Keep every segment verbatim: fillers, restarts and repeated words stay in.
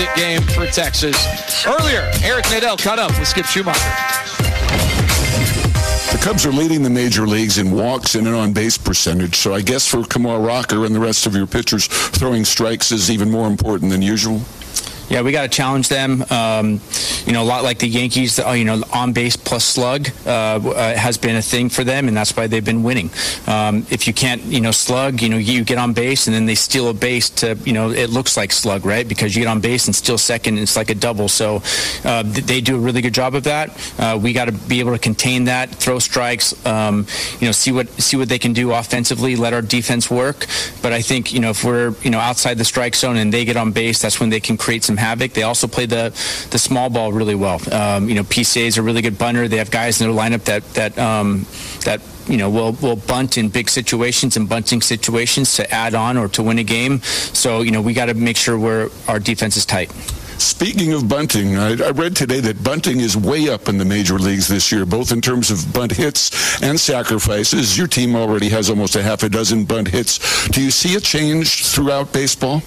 game for Texas. Earlier, Eric Nadel caught up with Skip Schumacher. The Cubs are leading the major leagues in walks and in on-base percentage, so I guess for Kumar Rocker and the rest of your pitchers, throwing strikes is even more important than usual. Yeah, we got to challenge them. Um, you know, a lot like the Yankees, uh, you know, on base plus slug uh, uh, has been a thing for them, and that's why they've been winning. Um, if you can't, you know, slug, you know, you get on base and then they steal a base to, you know, it looks like slug, right? Because you get on base and steal second, and it's like a double. So uh, they do a really good job of that. Uh, we got to be able to contain that, throw strikes, um, you know, see what see what they can do offensively, let our defense work. But I think, you know, if we're, you know, outside the strike zone and they get on base, that's when they can create some havoc. They also play the the small ball really well. Um, you know, P C A is a really good bunter. They have guys in their lineup that that um, that you know will will bunt in big situations and bunting situations to add on or to win a game. So you know, we got to make sure we're our defense is tight. Speaking of bunting, I, I read today that bunting is way up in the major leagues this year, both in terms of bunt hits and sacrifices. Your team already has almost a half a dozen bunt hits. Do you see a change throughout baseball?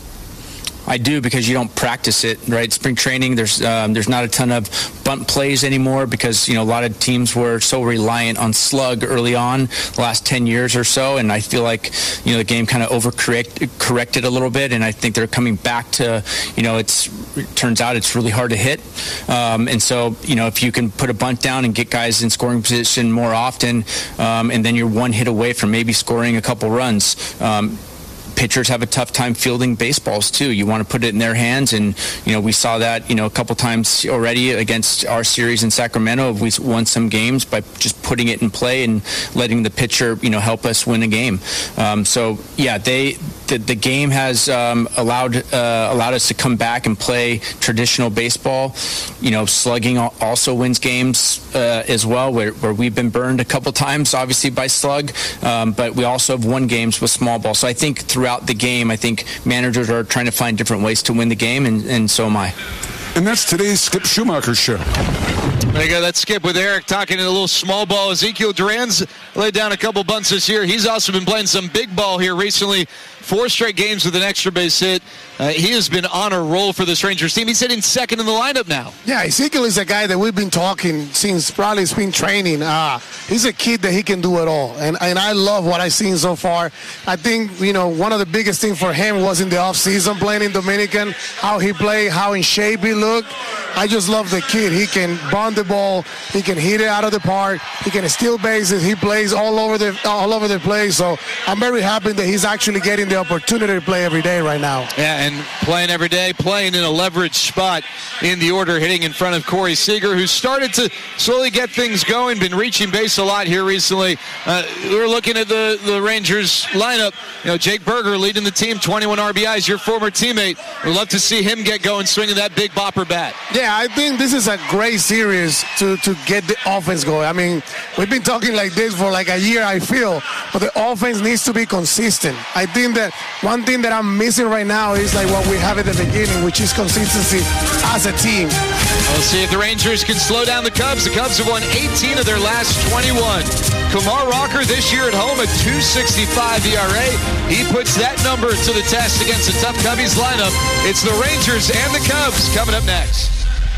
I do, because you don't practice it, right? Spring training, there's um, there's not a ton of bunt plays anymore because, you know, a lot of teams were so reliant on slug early on, the last ten years or so, and I feel like, you know, the game kind of overcorrected corrected a little bit, and I think they're coming back to, you know, it's it turns out it's really hard to hit, um, and so, you know, if you can put a bunt down and get guys in scoring position more often, um, and then you're one hit away from maybe scoring a couple runs, um, pitchers have a tough time fielding baseballs too. You want to put it in their hands, and you know we saw that you know a couple times already against our series in Sacramento. We won some games by just putting it in play and letting the pitcher you know help us win a game. Um, so yeah, they the, the game has um, allowed uh, allowed us to come back and play traditional baseball. You know, slugging also wins games uh, as well, where, where we've been burned a couple times, obviously by slug, um, but we also have won games with small ball. So I think through Throughout the game, I think managers are trying to find different ways to win the game, and, and so am I. And that's today's Skip Schumacher Show. There you go. That's Skip with Eric talking in a little small ball. Ezekiel Duran's laid down a couple bunts this year. He's also been playing some big ball here recently. Four straight games with an extra base hit. Uh, he has been on a roll for this Rangers team. He's hitting second in the lineup now. Yeah, Ezekiel is a guy that we've been talking since probably spring training. Uh, he's a kid that he can do it all. And, and I love what I've seen so far. I think, you know, one of the biggest things for him was in the offseason playing in Dominican, how he played, how in shape he looked. I just love the kid. He can bunt the ball. He can hit it out of the park. He can steal bases. He plays all over the all over the place. So I'm very happy that he's actually getting the opportunity to play every day right now. Yeah, and playing every day, playing in a leverage spot in the order, hitting in front of Corey Seager, who started to slowly get things going, been reaching base a lot here recently. Uh, we're looking at the, the Rangers lineup. You know, Jake Berger leading the team, twenty-one R B Is, your former teammate. We'd love to see him get going, swinging that big bopper bat. Yeah, I think this is a great series to, to get the offense going. I mean, we've been talking like this for like a year, I feel, but the offense needs to be consistent. I think that one thing that I'm missing right now is like what we have at the beginning, which is consistency as a team. We'll see if the Rangers can slow down the Cubs. The Cubs have won eighteen of their last twenty-one. Kumar Rocker this year at home at two sixty-five E R A. He puts that number to the test against the tough Cubbies lineup. It's the Rangers and the Cubs coming up next.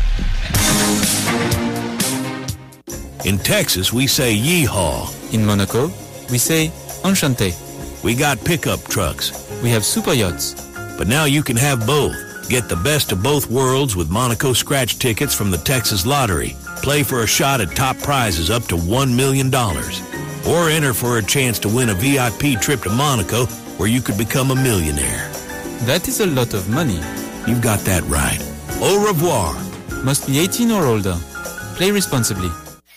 In Texas, we say yeehaw. In Monaco, we say enchanté. We got pickup trucks. We have super yachts. But now you can have both. Get the best of both worlds with Monaco scratch tickets from the Texas Lottery. Play for a shot at top prizes up to one million dollars. Or enter for a chance to win a V I P trip to Monaco where you could become a millionaire. That is a lot of money. You've got that right. Au revoir. Must be eighteen or older. Play responsibly.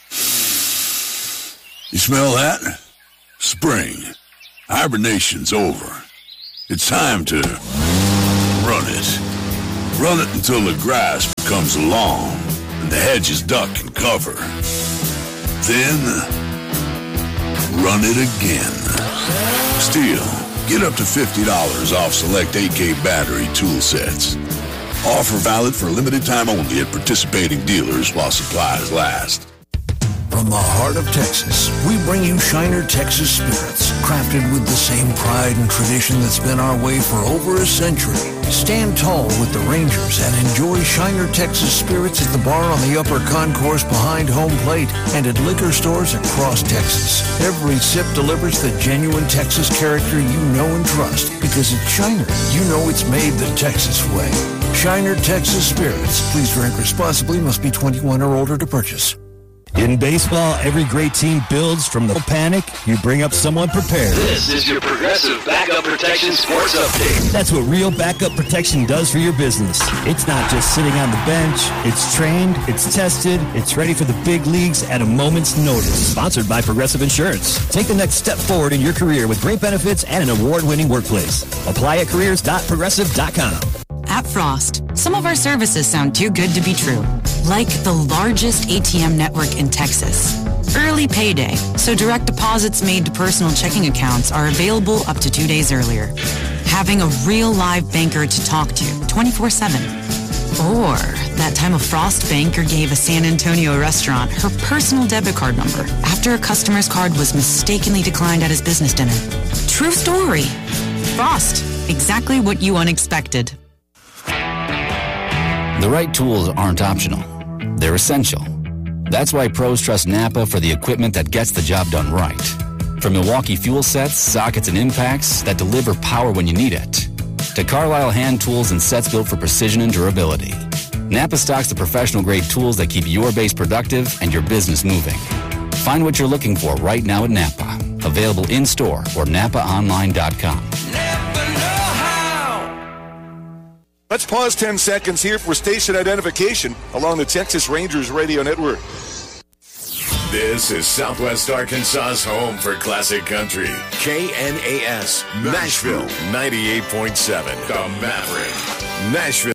You smell that? Spring. Hibernation's over. It's time to run it. Run it until the grass becomes long and the hedges duck and cover. Then, run it again. Still, get up to fifty dollars off select A K battery tool sets. Offer valid for a limited time only at participating dealers while supplies last. From the heart of Texas, we bring you Shiner Texas Spirits, crafted with the same pride and tradition that's been our way for over a century. Stand tall with the Rangers and enjoy Shiner Texas Spirits at the bar on the upper concourse behind home plate and at liquor stores across Texas. Every sip delivers the genuine Texas character you know and trust, because it's Shiner. You know it's made the Texas way. Shiner Texas Spirits. Please drink responsibly. Must be twenty-one or older to purchase. In baseball, every great team builds from the panic. You bring up someone prepared. This is your Progressive Backup Protection Sports Update. That's what real backup protection does for your business. It's not just sitting on the bench. It's trained, it's tested, it's ready for the big leagues at a moment's notice. Sponsored by Progressive Insurance. Take the next step forward in your career with great benefits and an award-winning workplace. Apply at careers dot progressive dot com. At Frost, some of our services sound too good to be true. Like the largest A T M network in Texas. Early payday, so direct deposits made to personal checking accounts are available up to two days earlier. Having a real live banker to talk to twenty-four seven. Or that time a Frost banker gave a San Antonio restaurant her personal debit card number after a customer's card was mistakenly declined at his business dinner. True story. Frost, exactly what you unexpected. The right tools aren't optional. They're essential. That's why pros trust Napa for the equipment that gets the job done right. From Milwaukee fuel sets, sockets, and impacts that deliver power when you need it, to Carlisle hand tools and sets built for precision and durability. Napa stocks the professional-grade tools that keep your base productive and your business moving. Find what you're looking for right now at Napa. Available in-store or napa online dot com. Let's pause ten seconds here for station identification along the Texas Rangers radio network. This is Southwest Arkansas's home for classic country. K N A S, Nashville, ninety-eight point seven. The Maverick, Nashville.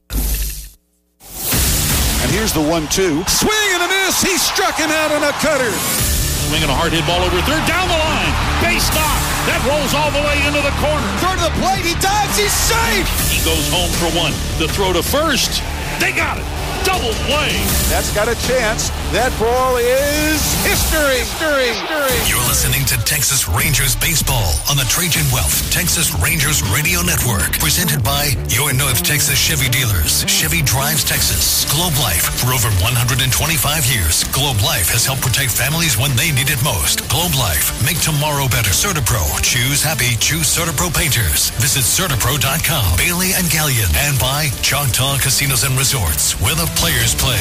And here's the one two. Swing and a miss. He struck him out on a cutter. Swinging a hard hit ball over third, down the line. Base knock. That rolls all the way into the corner. Throw to the plate. He dives. He's safe. He goes home for one. The throw to first. They got it. Double play. That's got a chance. That ball is history. History. History. You're listening to Texas Rangers Baseball on the Trajan Wealth Texas Rangers Radio Network. Presented by your North Texas Chevy dealers. Chevy drives Texas. Globe Life. For over one hundred twenty-five years, Globe Life has helped protect families when they need it most. Globe Life. Make tomorrow better. CertaPro. Choose happy. Choose CertaPro Painters. Visit CertaPro dot com. Bailey and Gallion. And by Choctaw Casinos and Resorts, where the players play.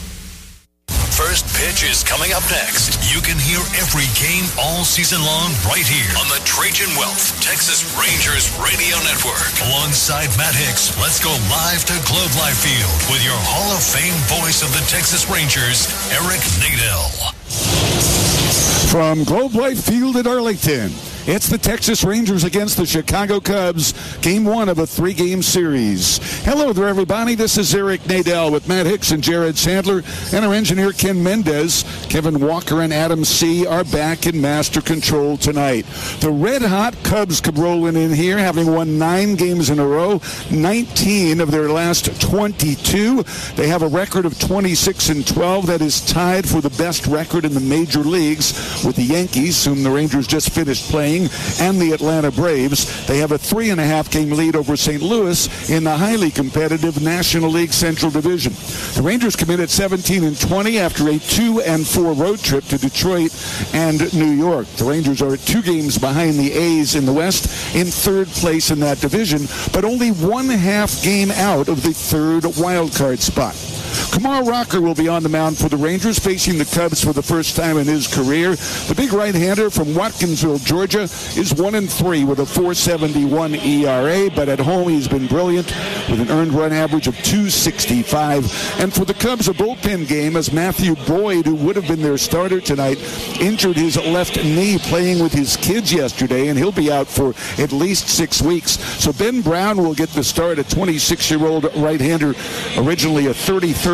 First pitch is coming up next. You can hear every game all season long right here on the Trajan Wealth Texas Rangers Radio Network. Alongside Matt Hicks, let's go live to Globe Life Field with your Hall of Fame voice of the Texas Rangers, Eric Nadel. From Globe Life Field at Arlington, it's the Texas Rangers against the Chicago Cubs, game one of a three-game series. Hello there, everybody. This is Eric Nadel with Matt Hicks and Jared Sandler, and our engineer, Ken Mendez. Kevin Walker and Adam C. are back in master control tonight. The red-hot Cubs come rolling in here, having won nine games in a row, nineteen of their last twenty-two. They have a record of twenty-six and twelve. That is tied for the best record in the major leagues with the Yankees, whom the Rangers just finished playing, and the Atlanta Braves. They have a three and a half game lead over Saint Louis in the highly competitive National League Central Division. The Rangers come in at seventeen and twenty after a two and four road trip to Detroit and New York. The Rangers are two games behind the A's in the West, in third place in that division, but only one half game out of the third wild card spot. Kumar Rocker will be on the mound for the Rangers, facing the Cubs for the first time in his career. The big right-hander from Watkinsville, Georgia, is one and three with a four seventy-one E R A, but at home he's been brilliant with an earned run average of two sixty-five. And for the Cubs, a bullpen game as Matthew Boyd, who would have been their starter tonight, injured his left knee playing with his kids yesterday, and he'll be out for at least six weeks. So Ben Brown will get the start, a twenty-six-year-old right-hander, originally a thirty-third